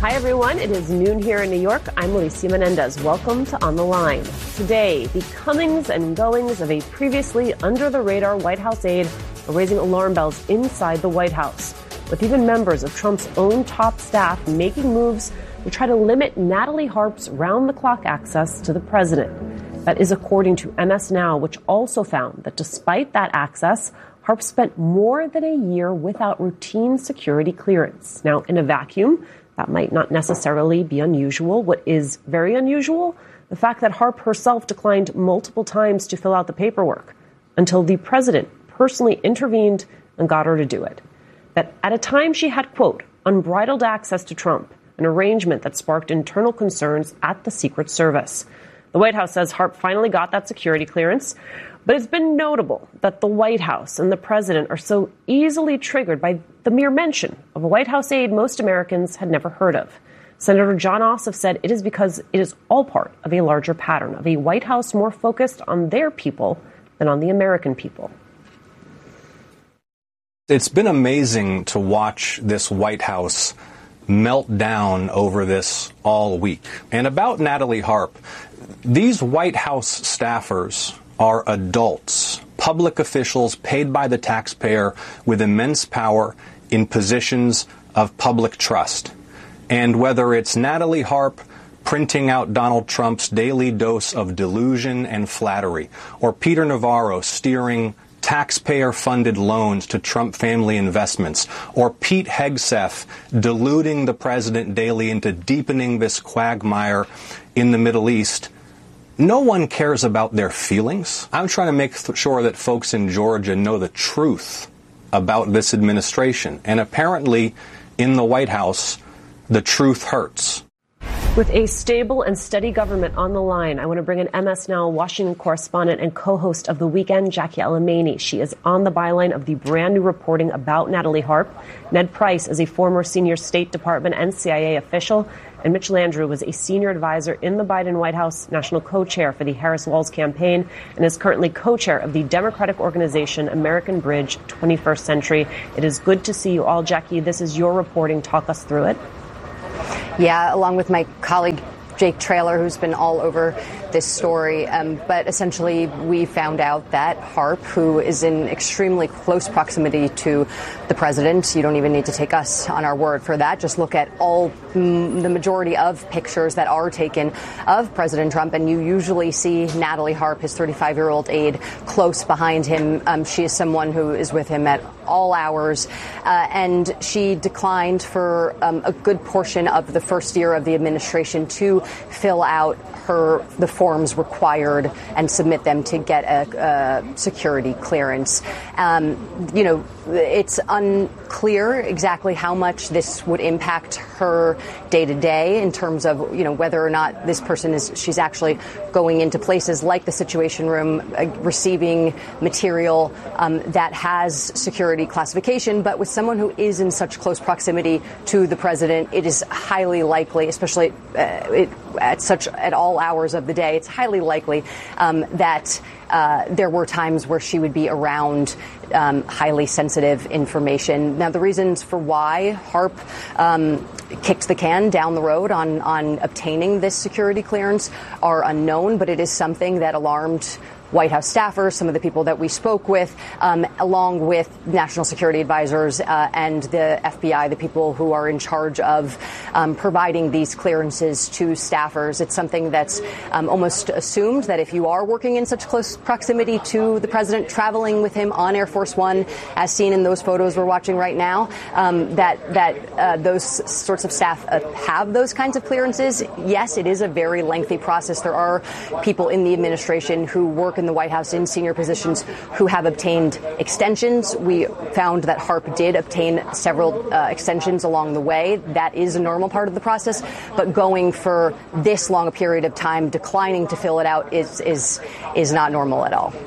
Hi, everyone. It is noon here in New York. I'm Alicia Menendez. Welcome to On the Line. Today, the comings and goings of a previously under-the-radar White House aide are raising alarm bells inside the White House, with even members of Trump's own top staff making moves to try to limit Natalie Harp's round-the-clock access to the president. That is according to MS Now, which also found that despite that access, Harp spent more than a year without routine security clearance. Now, in a vacuum, that might not necessarily be unusual. What is very unusual? The fact that Harp herself declined multiple times to fill out the paperwork until the president personally intervened and got her to do it. That at a time she had, quote, unbridled access to Trump, an arrangement that sparked internal concerns at the Secret Service. The White House says Harp finally got that security clearance, but it's been notable that the White House and the president are so easily triggered by the mere mention of a White House aide most Americans had never heard of. Senator Jon Ossoff said it is because it is all part of a larger pattern of a White House more focused on their people than on the American people. It's been amazing to watch this White House melt down over this all week. And about Natalie Harp, these White House staffers are adults, public officials paid by the taxpayer with immense power in positions of public trust. And whether it's Natalie Harp printing out Donald Trump's daily dose of delusion and flattery, or Peter Navarro steering taxpayer-funded loans to Trump family investments, or Pete Hegseth deluding the president daily into deepening this quagmire in the Middle East, no one cares about their feelings. I'm trying to make sure that folks in Georgia know the truth about this administration. And apparently, in the White House, the truth hurts. With a stable and steady government on the line, I want to bring in MS Now Washington correspondent and co-host of The Weekend, Jackie Alamany. She is on the byline of the brand new reporting about Natalie Harp. Ned Price is a former senior State Department and CIA official, and Mitch Landrieu was a senior advisor in the Biden White House, national co-chair for the Harris-Walz campaign, and is currently co-chair of the Democratic organization American Bridge 21st Century. It is good to see you all, Jackie. This is your reporting. Talk us through it. Yeah, along with my colleague Jake Traylor, who's been all over this story. But essentially, we found out that Harp, who is in extremely close proximity to the president, you don't even need to take us on our word for that. Just look at the majority of pictures that are taken of President Trump, and you usually see Natalie Harp, his 35-year-old aide, close behind him. She is someone who is with him at all hours, and she declined for a good portion of the first year of the administration to fill out the forms required and submit them to get a security clearance. It's unclear exactly how much this would impact her day to day in terms of, whether or not this person she's actually going into places like the Situation Room, receiving material that has security classification. But with someone who is in such close proximity to the president, it is highly likely, especially at all hours of the day, it's highly likely that there were times where she would be around highly sensitive information. Now, the reasons for why Harp kicked the can down the road on obtaining this security clearance are unknown, but it is something that alarmed White House staffers, some of the people that we spoke with, along with national security advisors and the FBI, the people who are in charge of providing these clearances to staffers. It's something that's almost assumed that if you are working in such close proximity to the president, traveling with him on Air Force One, as seen in those photos we're watching right now, that those sorts of staff have those kinds of clearances. Yes, it is a very lengthy process. There are people in the administration who work in the White House in senior positions who have obtained extensions. We found that Harp did obtain several extensions along the way. That is a normal part of the process. But going for this long a period of time, declining to fill it out is not normal at all.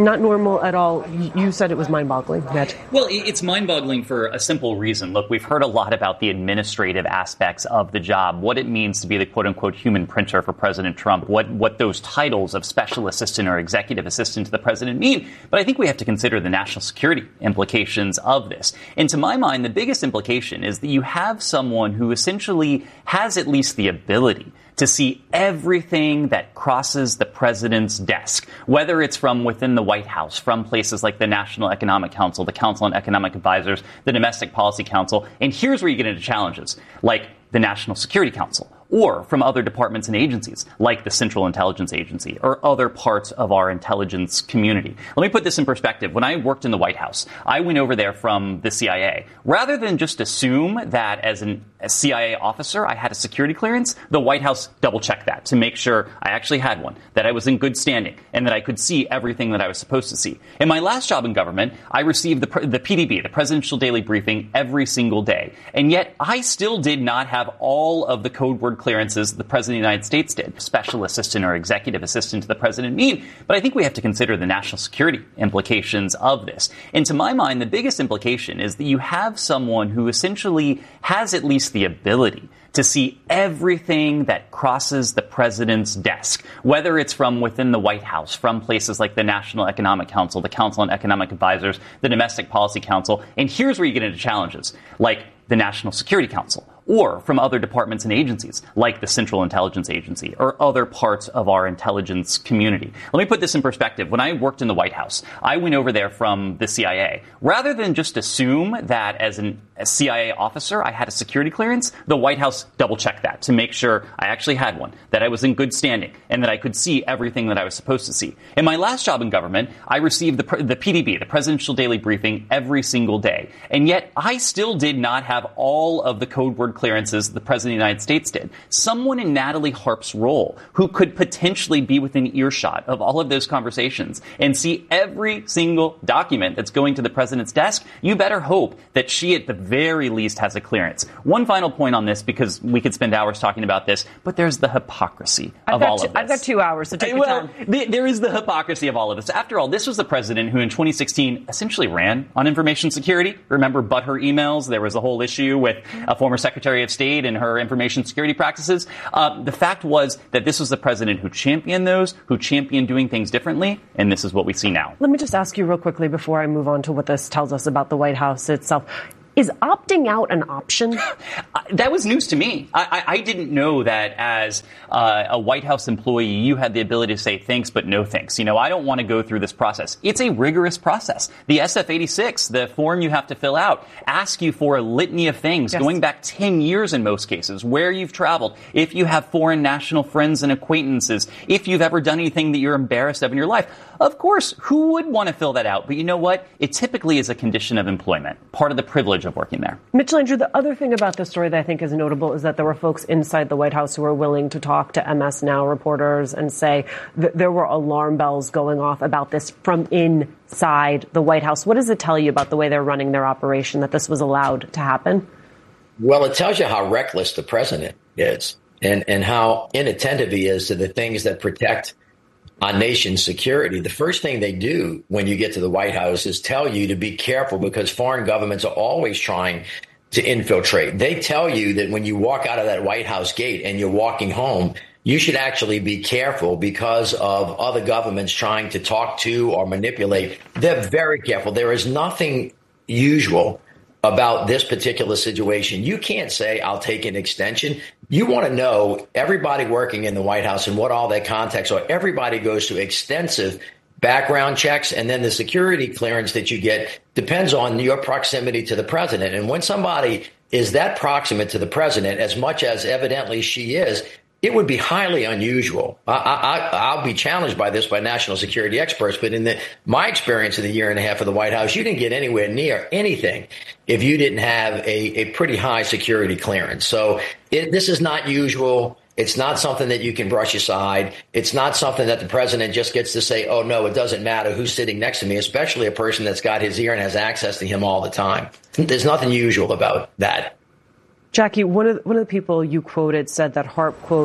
Not normal at all. You said it was mind-boggling, Matt. Well, it's mind-boggling for a simple reason. Look, we've heard a lot about the administrative aspects of the job, what it means to be the quote-unquote human printer for President Trump, what those titles of special assistant or executive assistant to the president mean. But I think we have to consider the national security implications of this. And to my mind, the biggest implication is that you have someone who essentially has at least the ability to see everything that crosses the president's desk, whether it's from within the White House, from places like the National Economic Council, the Council on Economic Advisors, the Domestic Policy Council. And here's where you get into challenges, like the National Security Council, or from other departments and agencies like the Central Intelligence Agency or other parts of our intelligence community. Let me put this in perspective. When I worked in the White House, I went over there from the CIA. Rather than just assume that as a CIA officer I had a security clearance, the White House double-checked that to make sure I actually had one, that I was in good standing, and that I could see everything that I was supposed to see. In my last job in government, I received the PDB, the Presidential Daily Briefing, every single day. And yet I still did not have all of the code word clearances the President of the United States did. Special assistant or executive assistant to the president mean. But I think we have to consider the national security implications of this. And to my mind, the biggest implication is that you have someone who essentially has at least the ability to see everything that crosses the president's desk, whether it's from within the White House, from places like the National Economic Council, the Council on Economic Advisors, the Domestic Policy Council. And here's where you get into challenges, like the National Security Council, or from other departments and agencies like the Central Intelligence Agency or other parts of our intelligence community. Let me put this in perspective. When I worked in the White House, I went over there from the CIA. Rather than just assume that as a CIA officer I had a security clearance, the White House double-checked that to make sure I actually had one, that I was in good standing, and that I could see everything that I was supposed to see. In my last job in government, I received the PDB, the Presidential Daily Briefing, every single day. And yet I still did not have all of the code word clearances the President of the United States did. Someone in Natalie Harp's role who could potentially be within earshot of all of those conversations and see every single document that's going to the president's desk, you better hope that she at the very least has a clearance. One final point on this, because we could spend hours talking about this, but there's the hypocrisy of all of this. I've got 2 hours, so take your time. There is the hypocrisy of all of this. After all, this was the president who in 2016 essentially ran on information security. Remember Butthurt emails? There was a whole issue with a former Secretary of State and her information security practices. The fact was that this was the president who championed those, who championed doing things differently, and this is what we see now. Let me just ask you real quickly before I move on to what this tells us about the White House itself. Is opting out an option? That was news to me. I didn't know that as a White House employee, you had the ability to say thanks, but no thanks. You know, I don't want to go through this process. It's a rigorous process. The SF-86, the form you have to fill out, asks you for a litany of things, going back 10 years in most cases, where you've traveled, if you have foreign national friends and acquaintances, if you've ever done anything that you're embarrassed of in your life. Of course, who would want to fill that out? But you know what? It typically is a condition of employment, part of the privilege of working there. Mitchell Andrew, the other thing about this story that I think is notable is that there were folks inside the White House who were willing to talk to MS Now reporters and say that there were alarm bells going off about this from inside the White House. What does it tell you about the way they're running their operation, that this was allowed to happen? Well, it tells you how reckless the president is and how inattentive he is to the things that protect our nation's security. The first thing they do when you get to the White House is tell you to be careful because foreign governments are always trying to infiltrate. They tell you that when you walk out of that White House gate and you're walking home, you should actually be careful because of other governments trying to talk to or manipulate. They're very careful. There is nothing usual about this particular situation. You can't say, I'll take an extension. You want to know everybody working in the White House and what all their contacts are. Everybody goes through extensive background checks, and then the security clearance that you get depends on your proximity to the president. And when somebody is that proximate to the president, as much as evidently she is, it would be highly unusual. I'll be challenged by this by national security experts, but in my experience in the year and a half of the White House, you didn't get anywhere near anything if you didn't have a pretty high security clearance. So this is not usual. It's not something that you can brush aside. It's not something that the president just gets to say, oh, no, it doesn't matter who's sitting next to me, especially a person that's got his ear and has access to him all the time. There's nothing usual about that. Jackie, one of the people you quoted said that Harp, quote,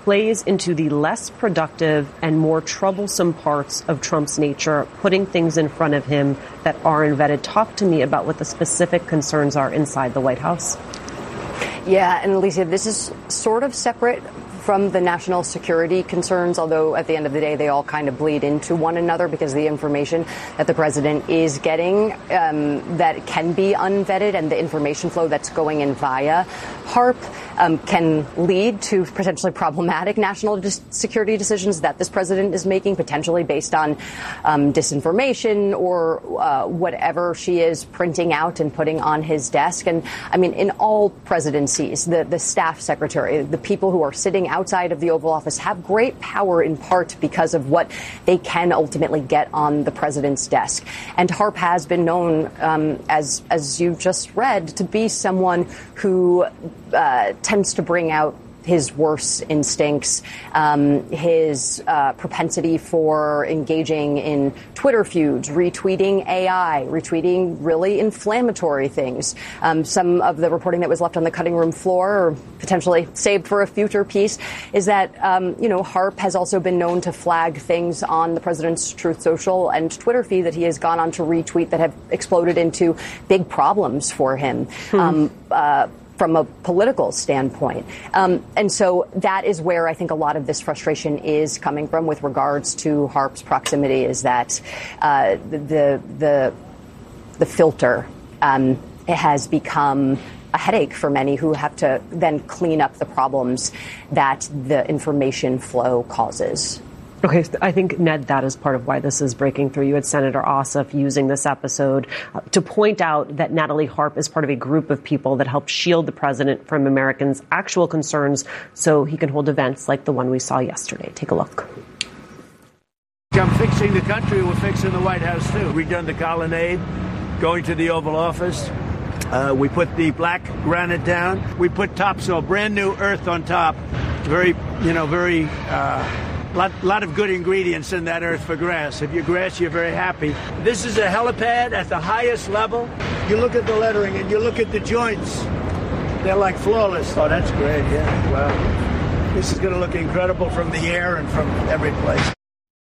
plays into the less productive and more troublesome parts of Trump's nature, putting things in front of him that are unvetted. Talk to me about what the specific concerns are inside the White House. Yeah, and Alicia, this is sort of separate from the national security concerns, although at the end of the day, they all kind of bleed into one another because the information that the president is getting that can be unvetted and the information flow that's going in via HAARP can lead to potentially problematic national security decisions that this president is making, potentially based on disinformation or whatever she is printing out and putting on his desk. And I mean, in all presidencies, the staff secretary, the people who are sitting outside of the Oval Office have great power in part because of what they can ultimately get on the president's desk. And HAARP has been known, as you just read, to be someone who tends to bring out his worst instincts, his propensity for engaging in Twitter feuds, retweeting AI, retweeting really inflammatory things. Some of the reporting that was left on the cutting room floor, or potentially saved for a future piece, is that, HAARP has also been known to flag things on the president's Truth Social and Twitter feed that he has gone on to retweet that have exploded into big problems for him. From a political standpoint. And so that is where I think a lot of this frustration is coming from with regards to HAARP's proximity, is that the filter it has become a headache for many who have to then clean up the problems that the information flow causes. Okay, I think, Ned, that is part of why this is breaking through. You had Senator Ossoff using this episode to point out that Natalie Harp is part of a group of people that helped shield the president from Americans' actual concerns so he can hold events like the one we saw yesterday. Take a look. I'm fixing the country. We're fixing the White House, too. We've done the colonnade, going to the Oval Office. We put the black granite down. We put topsoil, brand new earth on top. Very. Lot of good ingredients in that earth for grass. If you're grass, you're very happy. This is a helipad at the highest level. You look at the lettering and you look at the joints. They're like flawless. Oh, that's great, yeah. Wow. This is going to look incredible from the air and from every place.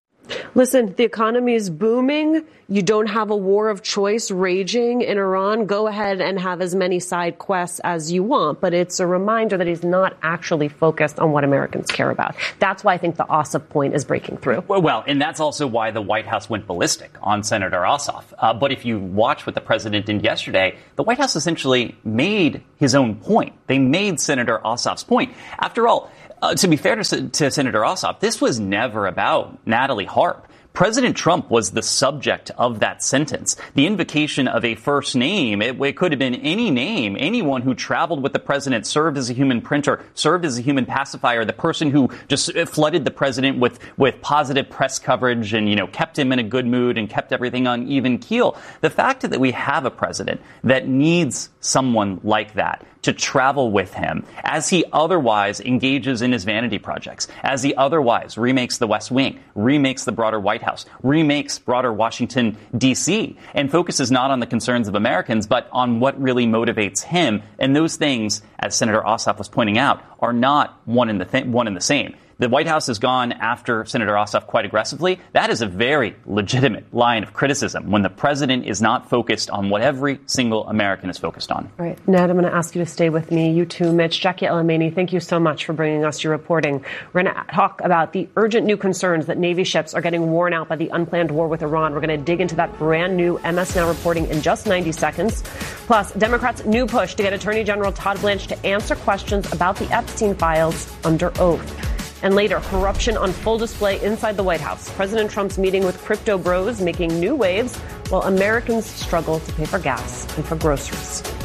Listen, the economy is booming. You don't have a war of choice raging in Iran. Go ahead and have as many side quests as you want. But it's a reminder that he's not actually focused on what Americans care about. That's why I think the Ossoff point is breaking through. Well, and that's also why the White House went ballistic on Senator Ossoff. But if you watch what the president did yesterday, the White House essentially made his own point. They made Senator Ossoff's point. After all, to be fair to Senator Ossoff, this was never about Natalie Harp. President Trump was the subject of that sentence. The invocation of a first name, it could have been any name. Anyone who traveled with the president, served as a human printer, served as a human pacifier, the person who just flooded the president with positive press coverage and, kept him in a good mood and kept everything on even keel. The fact that we have a president that needs someone like that to travel with him as he otherwise engages in his vanity projects, as he otherwise remakes the West Wing, remakes the broader White House, remakes broader Washington, D.C., and focuses not on the concerns of Americans, but on what really motivates him. And those things, as Senator Ossoff was pointing out, are not one and the same. The White House has gone after Senator Ossoff quite aggressively. That is a very legitimate line of criticism when the president is not focused on what every single American is focused on. All right, Ned, I'm going to ask you to stay with me. You too, Mitch. Jackie Elamani, thank you so much for bringing us your reporting. We're going to talk about the urgent new concerns that Navy ships are getting worn out by the unplanned war with Iran. We're going to dig into that brand new MS Now reporting in just 90 seconds. Plus, Democrats' new push to get Attorney General Todd Blanche to answer questions about the Epstein files under oath. And later, corruption on full display inside the White House. President Trump's meeting with crypto bros making new waves while Americans struggle to pay for gas and for groceries.